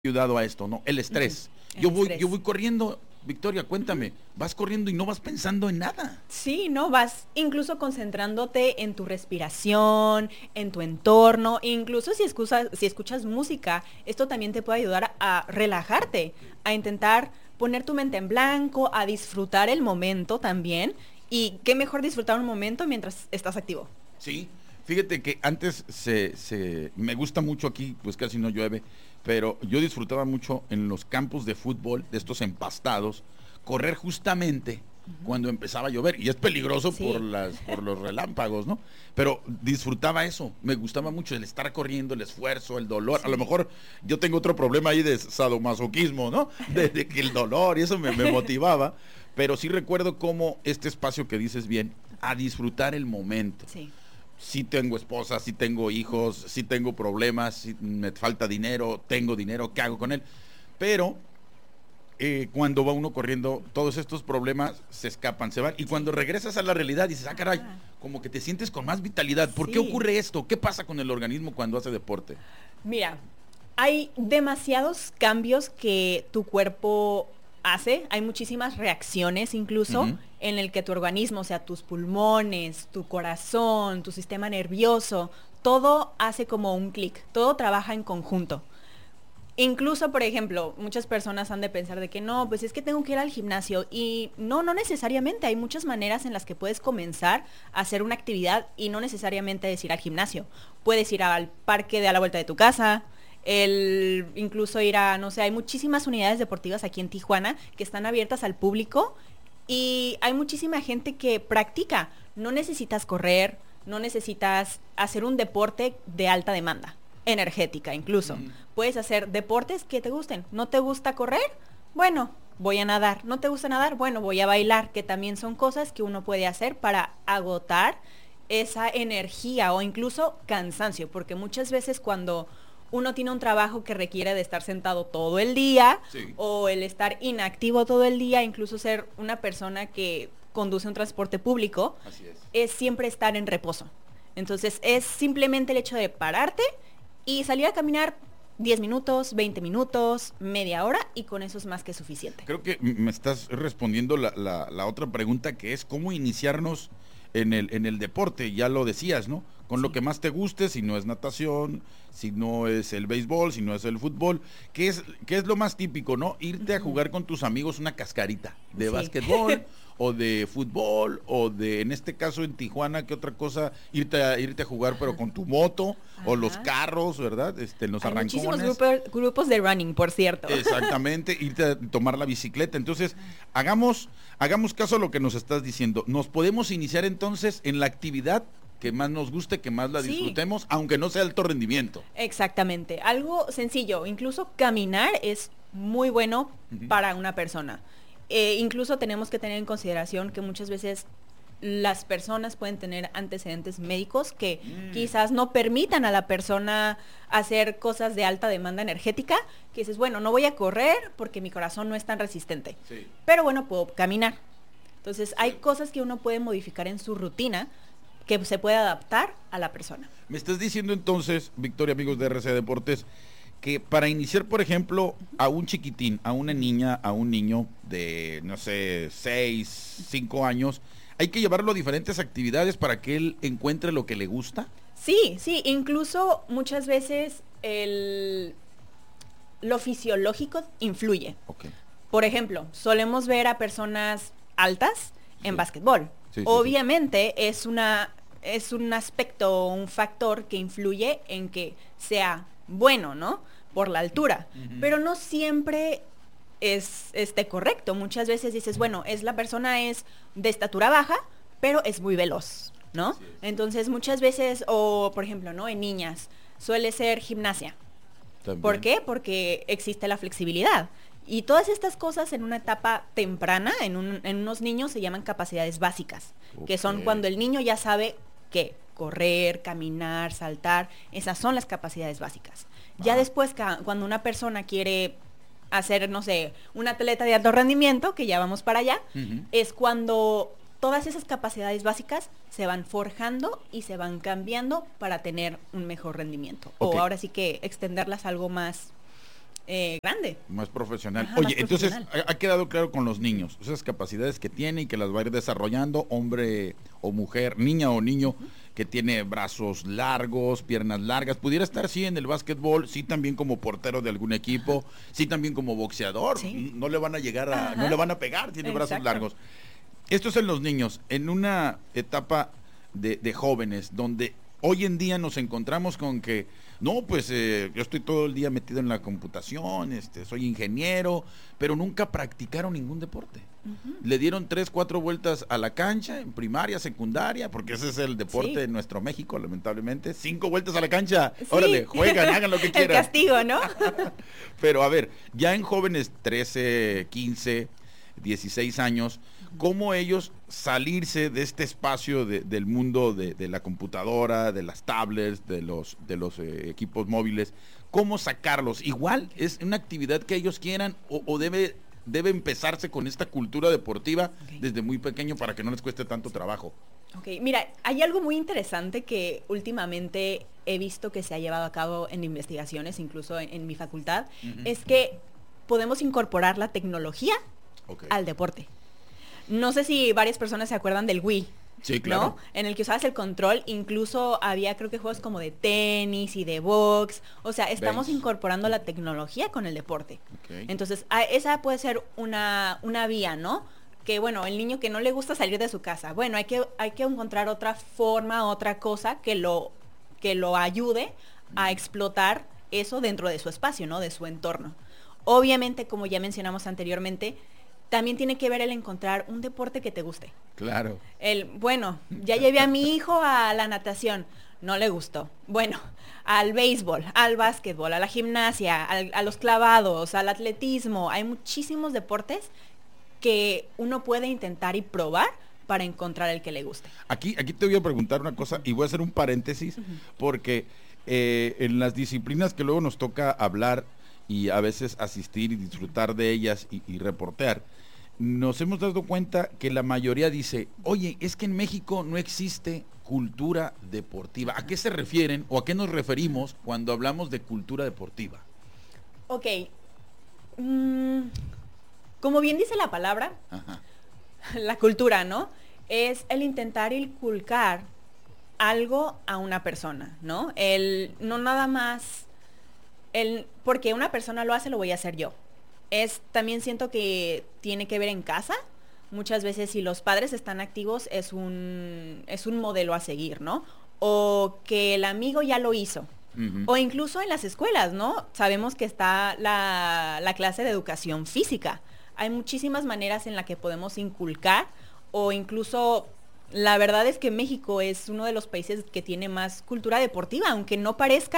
ayudado a esto, ¿no? El estrés. El Yo estrés. voy corriendo, Victoria, cuéntame, vas corriendo y no vas pensando en nada. Sí, ¿no? Vas incluso concentrándote en tu respiración, en tu entorno, incluso si escuchas música, esto también te puede ayudar a relajarte, a intentar poner tu mente en blanco, a disfrutar el momento también. Y qué mejor disfrutar un momento mientras estás activo. Sí, fíjate que antes me gusta mucho aquí, pues casi no llueve, pero yo disfrutaba mucho en los campos de fútbol, de estos empastados, correr justamente cuando empezaba a llover. Y es peligroso Sí. por los relámpagos, ¿no? Pero disfrutaba eso, me gustaba mucho el estar corriendo, el esfuerzo, el dolor. Sí. A lo mejor yo tengo otro problema ahí de sadomasoquismo, ¿no? De que el dolor y eso me motivaba. Pero sí recuerdo cómo este espacio que dices bien, a disfrutar el momento. Sí. Sí tengo esposa, sí tengo hijos, sí tengo problemas, sí me falta dinero, tengo dinero, ¿qué hago con él? Pero cuando va uno corriendo, todos estos problemas se escapan, se van. Y cuando regresas a la realidad dices, ah, caray, como que te sientes con más vitalidad. ¿Por qué Sí. ocurre esto? ¿Qué pasa con el organismo cuando hace deporte? Mira, hay demasiados cambios que tu cuerpo hace, hay muchísimas reacciones incluso Ujú. en el que tu organismo, o sea, tus pulmones, tu corazón, tu sistema nervioso, todo hace como un clic, todo trabaja en conjunto. Incluso, por ejemplo, muchas personas han de pensar de que no, pues es que tengo que ir al gimnasio y no, no necesariamente. Hay muchas maneras en las que puedes comenzar a hacer una actividad y no necesariamente es ir al gimnasio. Puedes ir al parque de a la vuelta de tu casa, incluso ir a, no sé, hay muchísimas unidades deportivas aquí en Tijuana que están abiertas al público y hay muchísima gente que practica. No necesitas correr, no necesitas hacer un deporte de alta demanda energética incluso. Puedes hacer deportes que te gusten. ¿No te gusta correr? Bueno, voy a nadar. ¿No te gusta nadar? Bueno, voy a bailar, que también son cosas que uno puede hacer para agotar esa energía o incluso cansancio, porque muchas veces cuando uno tiene un trabajo que requiere de estar sentado todo el día Sí. o el estar inactivo todo el día, incluso ser una persona que conduce un transporte público, Así es siempre estar en reposo. Entonces es simplemente el hecho de pararte y salir a caminar 10 minutos, 20 minutos, media hora y con eso es más que suficiente. Creo que me estás respondiendo la otra pregunta, que es cómo iniciarnos en el deporte. Ya lo decías, ¿no? Con lo que más te guste, si no es natación, si no es el béisbol, si no es el fútbol. ¿Qué es lo más típico, no? Irte a jugar con tus amigos una cascarita de Sí. básquetbol o de fútbol o de, en este caso en Tijuana, ¿qué otra cosa? Irte a jugar pero con tu moto o los Ajá. carros, ¿verdad? Los Hay muchísimos arrancones. grupos de running, por cierto. Exactamente, irte a tomar la bicicleta. Entonces, hagamos caso a lo que nos estás diciendo. Nos podemos iniciar entonces en la actividad que más nos guste, que más la Sí. disfrutemos, aunque no sea alto rendimiento. Exactamente. Algo sencillo, incluso caminar es muy bueno para una persona. Incluso tenemos que tener en consideración que muchas veces las personas pueden tener antecedentes médicos que quizás no permitan a la persona hacer cosas de alta demanda energética, que dices, bueno, no voy a correr porque mi corazón no es tan resistente, Sí. pero bueno, puedo caminar. Entonces hay cosas que uno puede modificar en su rutina que se puede adaptar a la persona. Me estás diciendo entonces, Victoria, amigos de RC Deportes, que para iniciar, por ejemplo, a un chiquitín, a una niña, a un niño de, no sé, 6, 5 años, hay que llevarlo a diferentes actividades para que él encuentre lo que le gusta. Sí, sí, incluso muchas veces lo fisiológico influye. Ok. Por ejemplo, solemos ver a personas altas en Sí. básquetbol. Sí, sí, Obviamente es un aspecto, un factor que influye en que sea bueno, ¿no? Por la altura. Pero no siempre es correcto. Muchas veces dices, bueno, la persona es de estatura baja, pero es muy veloz, ¿no? Así es. Entonces muchas veces, o por ejemplo, ¿no? En niñas, suele ser gimnasia. También. ¿Por qué? Porque existe la flexibilidad. Y todas estas cosas en una etapa temprana, en unos niños, se llaman capacidades básicas, que son Ok. cuando el niño ya sabe que correr, caminar, saltar, esas son las capacidades básicas. Ya Ah. después, cuando una persona quiere hacer, no sé, un atleta de alto rendimiento, que ya vamos para allá, Ujú. es cuando todas esas capacidades básicas se van forjando y se van cambiando para tener un mejor rendimiento. Ok. O ahora sí que extenderlas a algo más grande. Más profesional. Ajá, Oye, más entonces profesional. ha quedado claro con los niños, esas capacidades que tiene y que las va a ir desarrollando, hombre o mujer, niña o niño, que tiene brazos largos, piernas largas. Pudiera estar, sí, en el básquetbol, sí, también como portero de algún equipo, sí, también como boxeador. Sí. No le van a llegar a, no Ajá. le van a pegar, tiene brazos Exacto. largos. Esto es en los niños, en una etapa de jóvenes, donde hoy en día nos encontramos con que, no, pues yo estoy todo el día metido en la computación, soy ingeniero, pero nunca practicaron ningún deporte. Le dieron 3, 4 vueltas a la cancha, en primaria, secundaria, porque ese es el deporte Sí. de nuestro México, lamentablemente. 5 vueltas a la cancha, Sí. órale, juegan, hagan lo que El quieran. castigo, ¿no? Pero a ver, ya en jóvenes 13, 15, 16 años, ¿cómo ellos salirse de este espacio del mundo de la computadora, de las tablets, de los equipos móviles? ¿Cómo sacarlos? Igual es una actividad que ellos quieran o debe empezarse con esta cultura deportiva desde muy pequeño para que no les cueste tanto trabajo. Ok, mira, hay algo muy interesante que últimamente he visto que se ha llevado a cabo en investigaciones, incluso en mi facultad, es que podemos incorporar la tecnología al deporte. No sé si varias personas se acuerdan del Wii. Sí, claro. ¿No? En el que usabas el control, incluso había creo que juegos como de tenis y de box. O sea, estamos incorporando la tecnología con el deporte. Okay. Entonces, esa puede ser una vía, ¿no? Que bueno, el niño que no le gusta salir de su casa, bueno, hay que encontrar otra forma, otra cosa que lo ayude a explotar eso dentro de su espacio, ¿no? De su entorno. Obviamente, como ya mencionamos anteriormente, también tiene que ver el encontrar un deporte que te guste. Claro. Bueno, ya llevé a mi hijo a la natación, no le gustó. Bueno, al béisbol, al básquetbol, a la gimnasia, a los clavados, al atletismo. Hay muchísimos deportes que uno puede intentar y probar para encontrar el que le guste. Aquí te voy a preguntar una cosa y voy a hacer un paréntesis porque en las disciplinas que luego nos toca hablar y a veces asistir y disfrutar de ellas y reportear, nos hemos dado cuenta que la mayoría dice, oye, es que en México no existe cultura deportiva. ¿A qué se refieren o a qué nos referimos cuando hablamos de cultura deportiva? Ok. Como bien dice la palabra, la cultura, ¿no? Es el intentar inculcar algo a una persona, ¿no? No nada más, porque una persona lo hace, lo voy a hacer yo. También siento que tiene que ver en casa. Muchas veces si los padres están activos es un modelo a seguir, ¿no? O que el amigo ya lo hizo. O incluso en las escuelas, ¿no? Sabemos que está la clase de educación física. Hay muchísimas maneras en las que podemos inculcar o incluso, la verdad es que México es uno de los países que tiene más cultura deportiva, aunque no parezca,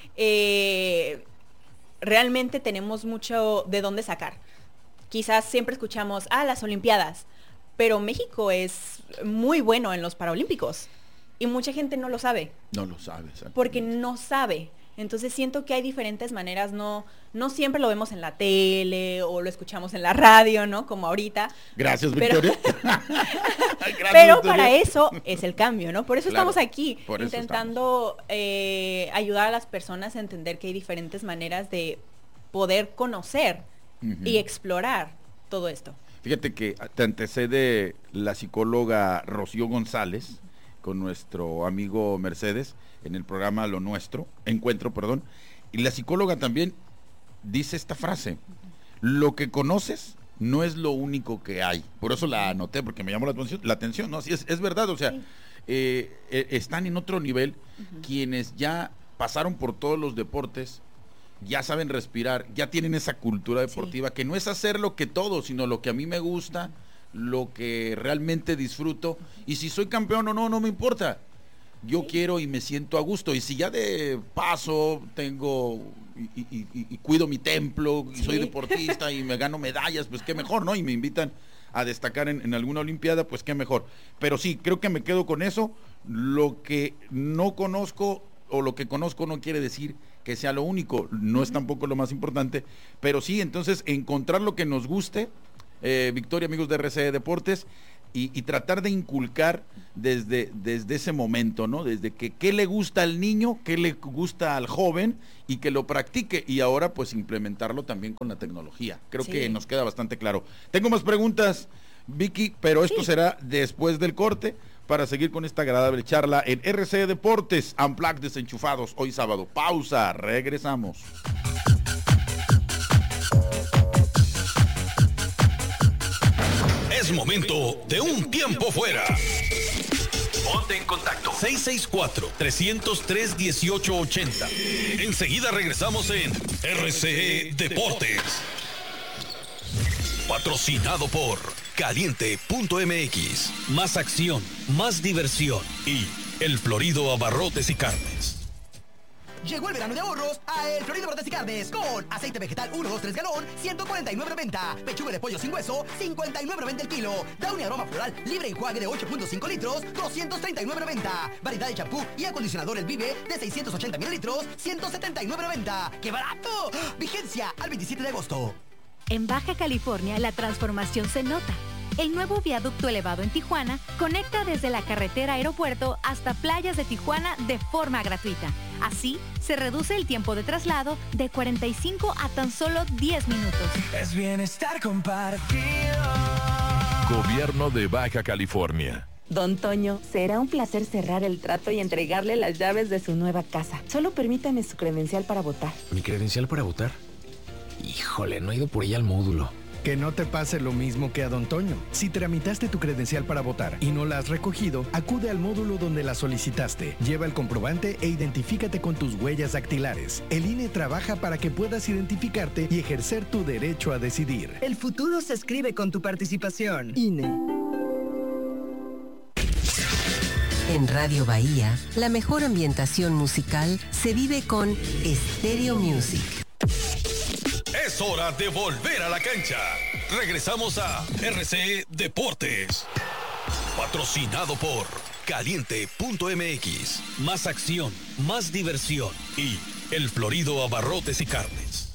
realmente tenemos mucho de dónde sacar. Quizás siempre escuchamos, las Olimpiadas, pero México es muy bueno en los Paralímpicos y mucha gente no lo sabe. No lo sabe. Porque no sabe. Entonces siento que hay diferentes maneras, no siempre lo vemos en la tele o lo escuchamos en la radio, ¿no? Como ahorita. Gracias, Victoria. Gracias, pero Victoria. Para eso es el cambio, ¿no? Por eso estamos aquí, intentando ayudar a las personas a entender que hay diferentes maneras de poder conocer y explorar todo esto. Fíjate que te antecede la psicóloga Rocío González con nuestro amigo Mercedes en el programa Encuentro, y la psicóloga también dice esta frase: lo que conoces no es lo único que hay. Por eso la anoté, porque me llamó la atención, ¿no? Sí, es verdad, o sea, sí. Están en otro nivel quienes ya pasaron por todos los deportes, ya saben respirar, ya tienen esa cultura deportiva, que no es hacer lo que todo, sino lo que a mí me gusta, lo que realmente disfruto, y si soy campeón o no me importa. Yo quiero y me siento a gusto, y si ya de paso tengo y cuido mi templo, y soy deportista y me gano medallas, pues qué mejor, ¿no? Y me invitan a destacar en alguna olimpiada, pues qué mejor. Pero sí, creo que me quedo con eso. Lo que no conozco o lo que conozco no quiere decir que sea lo único, no es tampoco lo más importante, pero sí, entonces encontrar lo que nos guste. Victoria, amigos de RCE Deportes, y tratar de inculcar desde ese momento, ¿no? Desde que qué le gusta al niño, qué le gusta al joven y que lo practique, y ahora pues implementarlo también con la tecnología. Creo que nos queda bastante claro. Tengo más preguntas, Vicky, pero esto será después del corte para seguir con esta agradable charla en RCE Deportes, Unplugged Desenchufados, hoy sábado. Pausa, regresamos. Es momento de un tiempo fuera. Ponte en contacto. 664-303-1880. Enseguida regresamos en RCE Deportes. Patrocinado por Caliente.mx. Más acción, más diversión y El Florido Abarrotes y Carnes. Llegó el verano de ahorros a El Florido Abarrotes y Carnes con aceite vegetal 1, 2, 3 galón, 149.90. Pechuga de pollo sin hueso, 59.90 el kilo. Downy aroma floral libre enjuague de 8.5 litros, 239.90. Variedad de champú y acondicionador El Vive de 680 mililitros, 179.90. ¡Qué barato! Vigencia al 27 de agosto. En Baja California la transformación se nota. El nuevo viaducto elevado en Tijuana conecta desde la carretera aeropuerto hasta playas de Tijuana de forma gratuita. Así, se reduce el tiempo de traslado de 45 a tan solo 10 minutos. Es bienestar compartido. Gobierno de Baja California. Don Toño, será un placer cerrar el trato y entregarle las llaves de su nueva casa. Solo permítame su credencial para votar. ¿Mi credencial para votar? Híjole, no he ido por ella al módulo. Que no te pase lo mismo que a Don Toño. Si tramitaste tu credencial para votar y no la has recogido, acude al módulo donde la solicitaste. Lleva el comprobante e identifícate con tus huellas dactilares. El INE trabaja para que puedas identificarte y ejercer tu derecho a decidir. El futuro se escribe con tu participación. INE. En Radio Bahía, la mejor ambientación musical se vive con Stereo Music. Es hora de volver a la cancha. Regresamos a RCE Deportes. Patrocinado por Caliente.mx. Más acción, más diversión y El Florido Abarrotes y Carnes.